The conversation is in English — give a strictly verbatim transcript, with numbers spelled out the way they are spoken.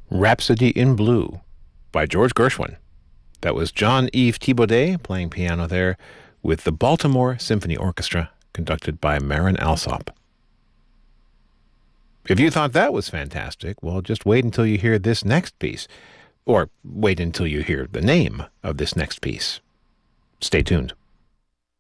Rhapsody in Blue by George Gershwin. That was Jean-Yves Thibaudet playing piano there with the Baltimore Symphony Orchestra, conducted by Marin Alsop. If you thought that was fantastic, well, just wait until you hear this next piece, or wait until you hear the name of this next piece. Stay tuned.